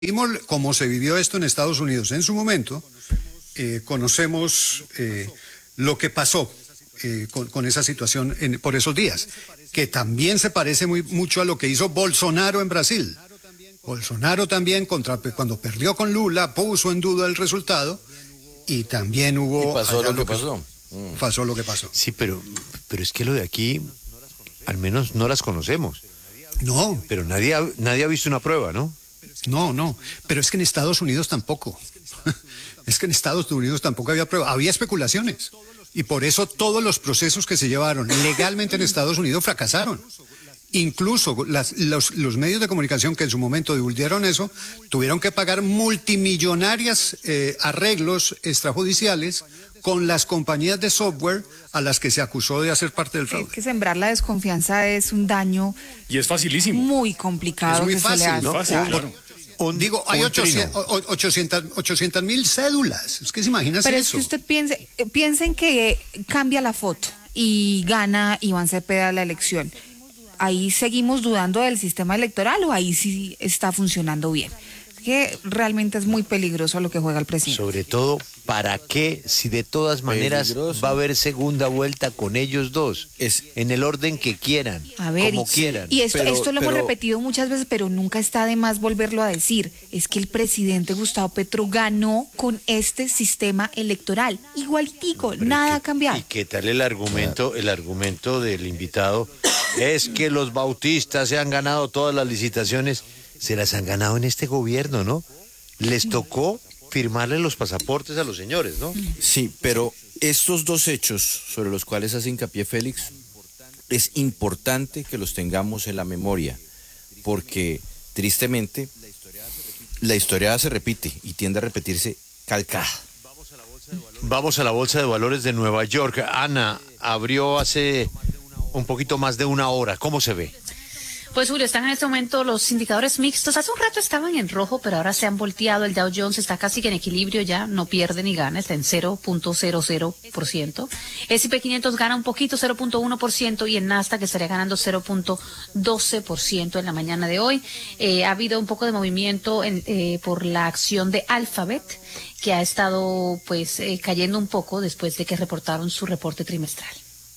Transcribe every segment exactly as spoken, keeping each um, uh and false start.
Vimos cómo se vivió esto en Estados Unidos en su momento, eh, conocemos eh, lo que pasó eh, con, con esa situación en, por esos días, que también se parece muy, mucho a lo que hizo Bolsonaro en Brasil. Bolsonaro también, contra, cuando perdió con Lula, puso en duda el resultado y también hubo... Y pasó lo que pasó. Mm. Pasó lo que pasó. Sí, pero, pero es que lo de aquí, al menos no las conocemos. No. Pero nadie ha, nadie ha visto una prueba, ¿no? No, no, pero es que en Estados Unidos tampoco. Es que en Estados Unidos tampoco había prueba, había especulaciones. Y por eso todos los procesos que se llevaron legalmente en Estados Unidos fracasaron. Incluso las, los, los medios de comunicación que en su momento divulgaron eso, tuvieron que pagar multimillonarias eh, arreglos extrajudiciales con las compañías de software a las que se acusó de hacer parte del fraude. Es que sembrar la desconfianza es un daño... Y es facilísimo. Muy complicado. Es muy que fácil, se le hace. ¿no? Fácil, Un, claro. un, digo, hay ochocientas mil cédulas. Es que se imagina Pero eso. es que usted piense, piensen que cambia la foto y gana Iván Cepeda la elección. ¿Ahí seguimos dudando del sistema electoral o ahí sí está funcionando bien? Que realmente es muy peligroso lo que juega el presidente. Sobre todo, ¿para qué si de todas maneras Peligroso. va a haber segunda vuelta con ellos dos? Es- en el orden que quieran, A ver, como y, quieran. y esto, Pero- esto lo pero- hemos repetido muchas veces, pero nunca está de más volverlo a decir. Es que el presidente Gustavo Petro ganó con este sistema electoral. Igualitico, nada ha cambiado. ¿Y qué tal el argumento, el argumento del invitado? Es que los bautistas se han ganado todas las licitaciones, se las han ganado en este gobierno, ¿no? Les tocó firmarle los pasaportes a los señores, ¿no? Sí, pero estos dos hechos sobre los cuales hace hincapié Félix, es importante que los tengamos en la memoria, porque tristemente la historia se repite y tiende a repetirse calcada. Vamos a la Bolsa de Valores de Nueva York. Ana, abrió hace un poquito más de una hora. ¿Cómo se ve? Pues Julio, están en este momento los indicadores mixtos. Hace un rato estaban en rojo, pero ahora se han volteado. El Dow Jones está casi que en equilibrio ya, no pierde ni gana, está en cero punto cero cero por ciento. El S y P quinientos gana un poquito, cero punto uno por ciento, y el Nasdaq estaría ganando cero punto doce por ciento en la mañana de hoy. Eh, ha habido un poco de movimiento en, eh, por la acción de Alphabet, que ha estado pues eh, cayendo un poco después de que reportaron su reporte trimestral.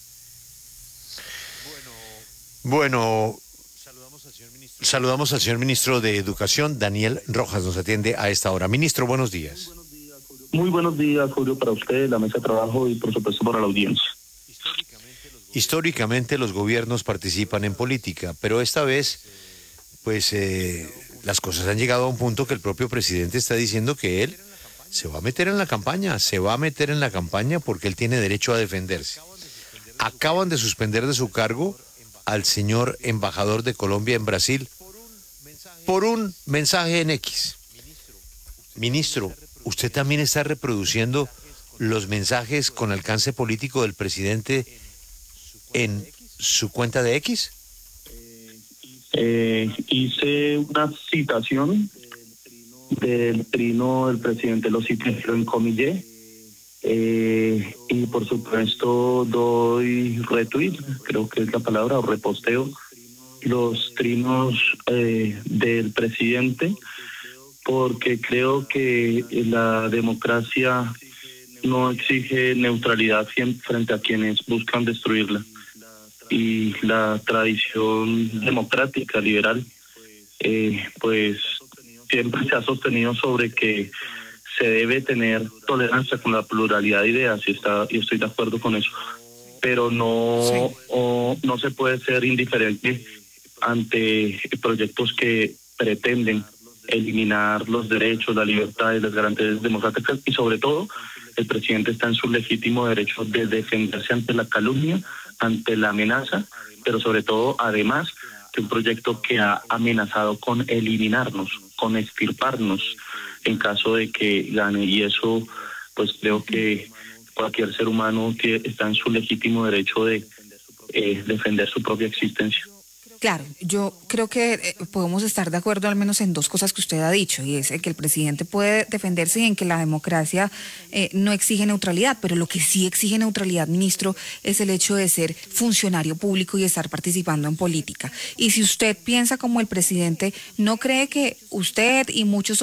Bueno, saludamos al señor ministro de Educación, Daniel Rojas, nos atiende a esta hora. Ministro, buenos días. Muy buenos días, Julio, para usted, la mesa de trabajo y por supuesto para la audiencia. Históricamente los gobiernos participan en política, pero esta vez, pues, eh, las cosas han llegado a un punto que el propio presidente está diciendo que él se va a meter en la campaña, se va a meter en la campaña porque él tiene derecho a defenderse. Acaban de suspender de su cargo al señor embajador de Colombia en Brasil por un mensaje en X. Ministro, ¿usted también está reproduciendo los mensajes con alcance político del presidente en su cuenta de X? Eh, hice una citación del trino del presidente, lo cité en comillé, eh, y por supuesto doy retweet, creo que es la palabra, o reposteo, los trinos eh, del presidente, porque creo que la democracia no exige neutralidad frente a quienes buscan destruirla. Y la tradición democrática, liberal, eh, pues siempre se ha sostenido sobre que se debe tener tolerancia con la pluralidad de ideas, y, está, y estoy de acuerdo con eso. Pero no, sí. o, no se puede ser indiferente ante proyectos que pretenden eliminar los derechos, la libertad y las garantías democráticas, y sobre todo el presidente está en su legítimo derecho de defenderse ante la calumnia, ante la amenaza, pero sobre todo además de un proyecto que ha amenazado con eliminarnos, con extirparnos en caso de que gane, y eso pues creo que cualquier ser humano que está en su legítimo derecho de eh, defender su propia existencia. Claro, yo creo que eh, podemos estar de acuerdo al menos en dos cosas que usted ha dicho, y es en que el presidente puede defenderse y en que la democracia eh, no exige neutralidad, pero lo que sí exige neutralidad, ministro, es el hecho de ser funcionario público y estar participando en política. Y si usted piensa como el presidente, ¿no cree que usted y muchos